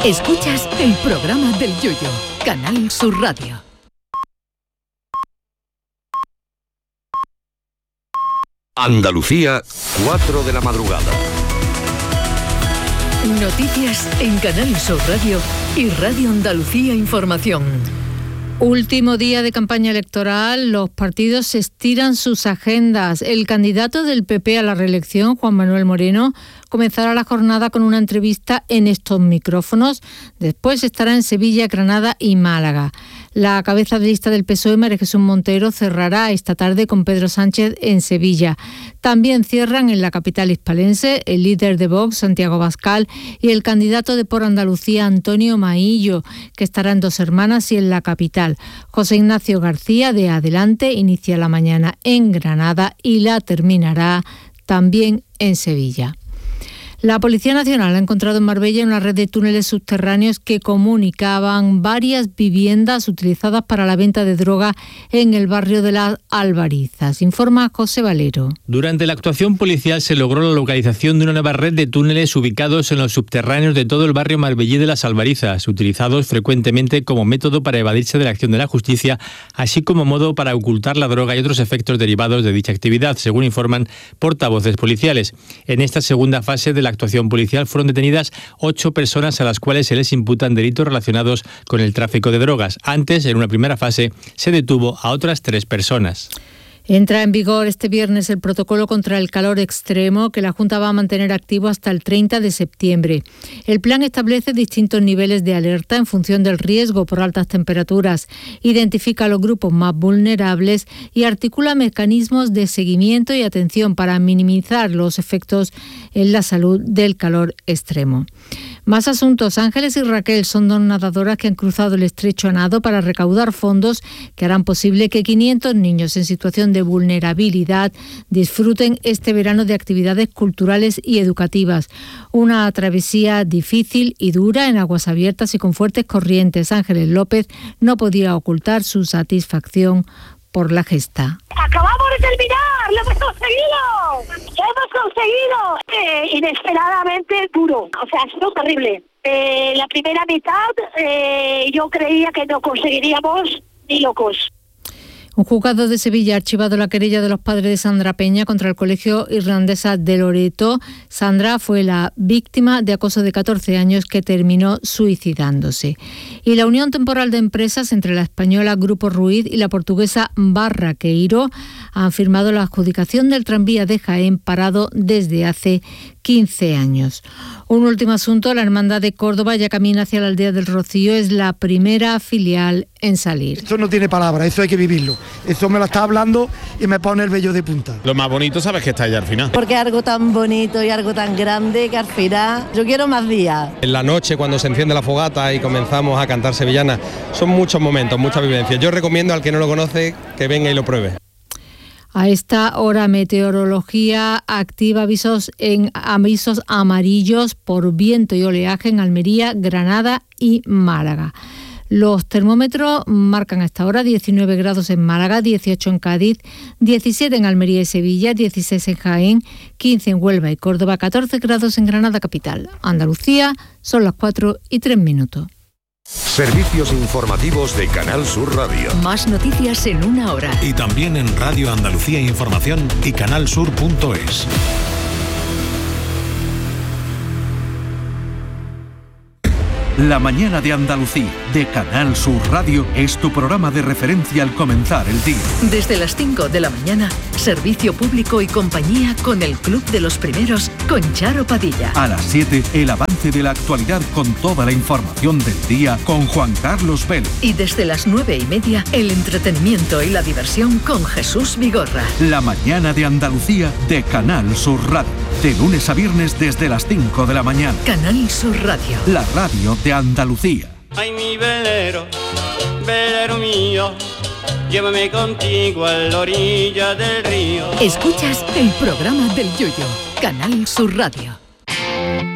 Escuchas el programa del Yoyo, Canal Sur Radio. Andalucía, 4 de la madrugada. Noticias en Canal Sur Radio y Radio Andalucía Información. Último día de campaña electoral, los partidos estiran sus agendas. El candidato del PP a la reelección, Juan Manuel Moreno, comenzará la jornada con una entrevista en estos micrófonos. Después estará en Sevilla, Granada y Málaga. La cabeza de lista del PSOE, María Jesús Montero, cerrará esta tarde con Pedro Sánchez en Sevilla. También cierran en la capital hispalense el líder de Vox, Santiago Abascal, y el candidato de Por Andalucía, Antonio Maillo, que estará en Dos Hermanas y en la capital. José Ignacio García, de Adelante, inicia la mañana en Granada y la terminará también en Sevilla. La Policía Nacional ha encontrado en Marbella una red de túneles subterráneos que comunicaban varias viviendas utilizadas para la venta de droga en el barrio de las Albarizas. Informa José Valero. Durante la actuación policial se logró la localización de una nueva red de túneles ubicados en los subterráneos de todo el barrio marbellí de las Albarizas, utilizados frecuentemente como método para evadirse de la acción de la justicia, así como modo para ocultar la droga y otros efectos derivados de dicha actividad, según informan portavoces policiales. En esta segunda fase de la actuación policial fueron detenidas 8 personas a las cuales se les imputan delitos relacionados con el tráfico de drogas. Antes, en una primera fase, se detuvo a otras 3 personas. Entra en vigor este viernes el protocolo contra el calor extremo que la Junta va a mantener activo hasta el 30 de septiembre. El plan establece distintos niveles de alerta en función del riesgo por altas temperaturas, identifica a los grupos más vulnerables y articula mecanismos de seguimiento y atención para minimizar los efectos en la salud del calor extremo. Más asuntos. Ángeles y Raquel son 2 nadadoras que han cruzado el estrecho a nado para recaudar fondos que harán posible que 500 niños en situación de vulnerabilidad disfruten este verano de actividades culturales y educativas. Una travesía difícil y dura en aguas abiertas y con fuertes corrientes. Ángeles López no podía ocultar su satisfacción por la gesta. ¡Acabamos de terminar! ¡Lo hemos conseguido! ¡Lo hemos conseguido! Inesperadamente duro. O sea, ha sido terrible. La primera mitad yo creía que no conseguiríamos ni locos. Un juzgado de Sevilla ha archivado la querella de los padres de Sandra Peña contra el Colegio Irlandesa de Loreto. Sandra fue la víctima de acoso de 14 años que terminó suicidándose. Y la unión temporal de empresas entre la española Grupo Ruiz y la portuguesa Barraqueiro han firmado la adjudicación del tranvía de Jaén, parado desde hace 15 años. Un último asunto, la Hermandad de Córdoba ya camina hacia la aldea del Rocío, es la primera filial en salir. Esto no tiene palabras, eso hay que vivirlo. Eso me lo está hablando y me pone el vello de punta. Lo más bonito, sabes que está allá al final. Porque es algo tan bonito y algo tan grande que al final yo quiero más días. En la noche, cuando se enciende la fogata y comenzamos a cantar sevillanas, son muchos momentos, muchas vivencias. Yo recomiendo al que no lo conoce que venga y lo pruebe. A esta hora, meteorología activa avisos amarillos por viento y oleaje en Almería, Granada y Málaga. Los termómetros marcan a esta hora 19 grados en Málaga, 18 en Cádiz, 17 en Almería y Sevilla, 16 en Jaén, 15 en Huelva y Córdoba, 14 grados en Granada capital. Andalucía, son las 4:03. Servicios informativos de Canal Sur Radio. Más noticias en una hora. Y también en Radio Andalucía Información y canalsur.es. La mañana de Andalucía, de Canal Sur Radio, es tu programa de referencia al comenzar el día. Desde las 5 de la mañana, servicio público y compañía con el Club de los Primeros, con Charo Padilla. A las 7, el avance de la actualidad con toda la información del día con Juan Carlos Vélez. Y desde las 9:30, el entretenimiento y la diversión con Jesús Vigorra. La mañana de Andalucía, de Canal Sur Radio. De lunes a viernes desde las 5 de la mañana. Canal Sur Radio. La radio de Andalucía. Ay, mi velero, velero mío, llévame contigo a la orilla del río. Escuchas el programa del Yoyo, Canal Sur Radio.